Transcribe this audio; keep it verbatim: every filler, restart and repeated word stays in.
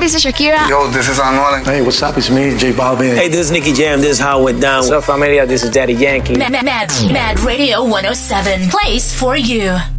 this is Shakira. Yo, this is Anuel. Hey, what's up? It's me, J Balvin. Hey, this is Nicky Jam. This is How It Went Down. What's up, familia? This is Daddy Yankee. Mad, Mad, Mad Radio one oh seven plays for you.